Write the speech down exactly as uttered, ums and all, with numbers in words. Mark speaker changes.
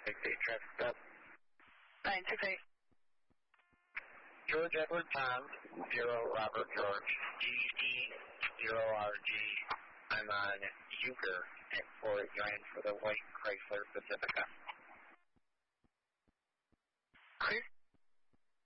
Speaker 1: six eight traffic up.
Speaker 2: nine six eight.
Speaker 1: George Edward Tom, zero Robert George, G D zero R G. I'm on Euchre at Fort Union for the white Chrysler Pacifica.
Speaker 2: Clear.